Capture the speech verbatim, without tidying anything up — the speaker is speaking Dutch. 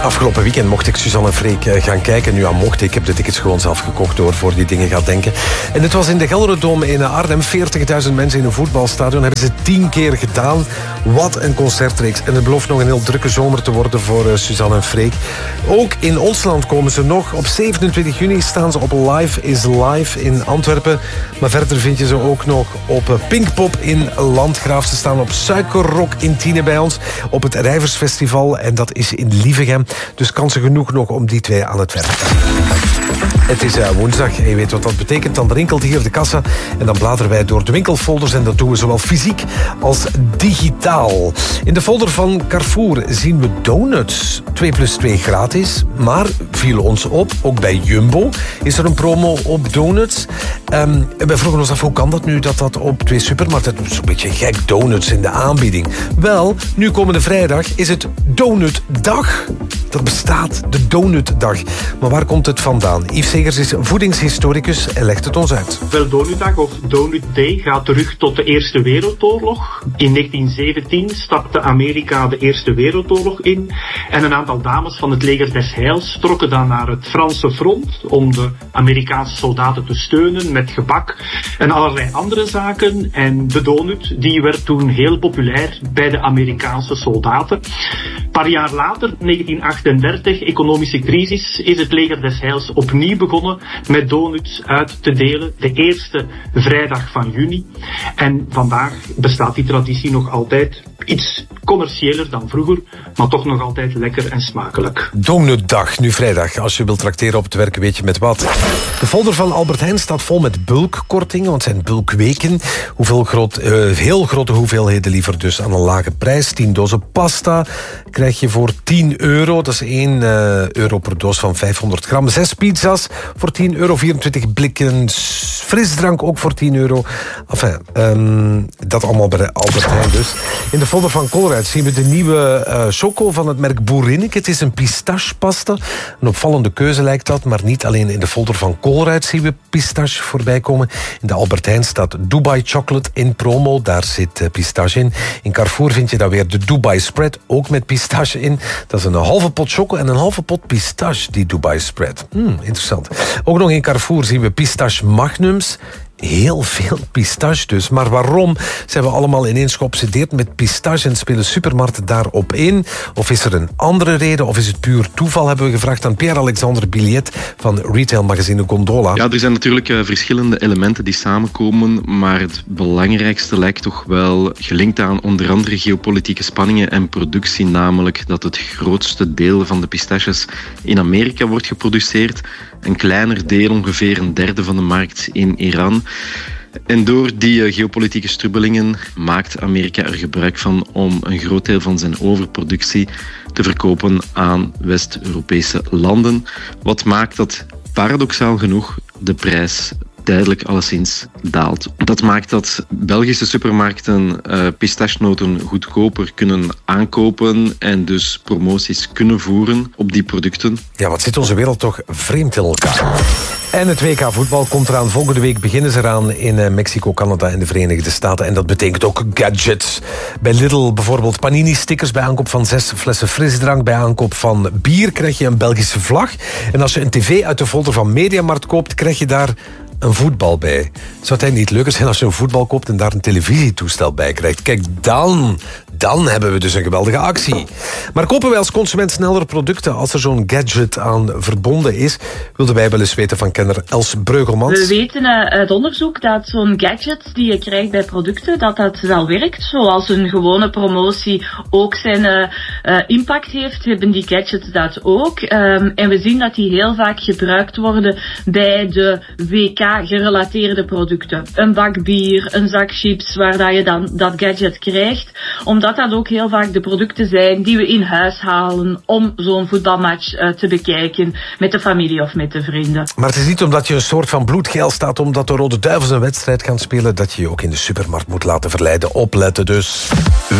Afgelopen weekend mocht ik Suzanne en Freek gaan kijken. Nu ja, mocht ik. Ik heb de tickets gewoon zelf gekocht door voor die dingen gaat denken. En het was in de Gelderdoom in Arnhem. veertigduizend mensen in een voetbalstadion. Hebben ze tien keer gedaan. Wat een concertreeks. En het belooft nog een heel drukke zomer te worden voor uh, Suzanne en Freek. Ook in ons land komen ze nog. Op zevenentwintig juni staan ze op Live is Live in Antwerpen. Maar verder vind je ze ook nog op Pinkpop in Landgraaf. Ze staan op Suikerrock in Tiene bij ons. Op het Rijversfestival. En dat is in Lievegem. Dus kansen genoeg nog om die twee aan het werk te gaan. Het is uh, woensdag en je weet wat dat betekent. Dan rinkelt hier de kassa en dan bladeren wij door de winkelfolders. En dat doen we zowel fysiek als digitaal. In de folder van Carrefour zien we donuts. twee plus twee gratis. Maar viel ons op, ook bij Jumbo is er een promo op donuts. Um, en wij vroegen ons af, hoe kan dat nu dat dat op twee supermarkten... Zo'n beetje gek, donuts in de aanbieding. Wel, nu komende vrijdag is het Donutdag. Er bestaat de Donutdag. Maar waar komt het vandaan? Yves Segers is voedingshistoricus en legt het ons uit. Wel, Donutdag of Donut Day gaat terug tot de Eerste Wereldoorlog. In negentien zeventien stapte Amerika de Eerste Wereldoorlog in. En een aantal dames van het leger des Heils trokken dan naar het Franse front om de Amerikaanse soldaten te steunen met gebak en allerlei andere zaken. En de donut die werd toen heel populair bij de Amerikaanse soldaten. Een paar jaar later, negentien achtendertig, economische crisis, is het leger des Heils opnieuw begonnen met donuts uit te delen. De eerste vrijdag van juni. En vandaag bestaat die traditie nog altijd. Iets commerciëler dan vroeger, maar toch nog altijd lekker en smakelijk. Donutdag, nu vrijdag. Als je wilt trakteren op het werk, weet je met wat. De folder van Albert Heijn staat vol met bulkkortingen, want het zijn bulkweken. Hoeveel groot, uh, heel grote hoeveelheden liever dus aan een lage prijs. tien dozen pasta krijg je voor tien euro. Dat is één uh, euro per doos van vijfhonderd gram. Zes pizza's voor tien euro. vierentwintig blikken frisdrank ook voor tien euro. Enfin, um, dat allemaal bij Albert Heijn dus. In de folder van Colruyt zien we de nieuwe uh, choco van het merk Boerinneke. Het is een pistachepasta. Een opvallende keuze lijkt dat, maar niet alleen in de folder van Colruyt zien we pistache voorbij komen. In de Albert Heijn staat Dubai Chocolate in promo. Daar zit uh, pistache in. In Carrefour vind je dan weer de Dubai Spread, ook met pistache in. Dat is een halve pot choco en een halve pot pistache, die Dubai Spread. Hmm, interessant. Ook nog in Carrefour zien we pistache magnums. Heel veel pistache dus. Maar waarom zijn we allemaal ineens geobsedeerd met pistache en spelen supermarkten daarop in? Of is er een andere reden? Of is het puur toeval? Hebben we gevraagd aan Pierre-Alexandre Billet van retailmagazine Gondola. Ja, er zijn natuurlijk uh, verschillende elementen die samenkomen, maar het belangrijkste lijkt toch wel gelinkt aan onder andere geopolitieke spanningen en productie, namelijk dat het grootste deel van de pistaches in Amerika wordt geproduceerd. Een kleiner deel, ongeveer een derde van de markt in Iran. En door die uh, geopolitieke strubbelingen maakt Amerika er gebruik van om een groot deel van zijn overproductie te verkopen aan West-Europese landen. Wat maakt dat paradoxaal genoeg de prijs duidelijk alleszins daalt. Dat maakt dat Belgische supermarkten uh, pistachenoten goedkoper kunnen aankopen en dus promoties kunnen voeren op die producten. Ja, wat zit onze wereld toch vreemd in elkaar. En het W K voetbal komt eraan. Volgende week beginnen ze eraan in Mexico, Canada en de Verenigde Staten. En dat betekent ook gadgets. Bij Lidl bijvoorbeeld Panini-stickers bij aankoop van zes flessen frisdrank. Bij aankoop van bier krijg je een Belgische vlag. En als je een tv uit de folder van Mediamarkt koopt, krijg je daar een voetbal bij. Zou het niet leuker zijn als je een voetbal koopt en daar een televisietoestel bij krijgt? Kijk, dan, dan hebben we dus een geweldige actie. Maar kopen wij als consument sneller producten als er zo'n gadget aan verbonden is? Wilden wij wel eens weten van kenner Els Breugelmans. We weten uit onderzoek dat zo'n gadget die je krijgt bij producten, dat dat wel werkt. Zoals een gewone promotie ook zijn uh, uh, impact heeft, hebben die gadgets dat ook. Um, en we zien dat die heel vaak gebruikt worden bij de W K-gerelateerde producten. Een bak bier, een zak chips, waar dat je dan dat gadget krijgt. Omdat dat ook heel vaak de producten zijn die we in huis halen om zo'n voetbalmatch uh, te bekijken met de familie of met de vrienden. Maar het is niet omdat je een soort van bloedgeil staat omdat de Rode Duivels een wedstrijd gaan spelen dat je je ook in de supermarkt moet laten verleiden. Opletten dus.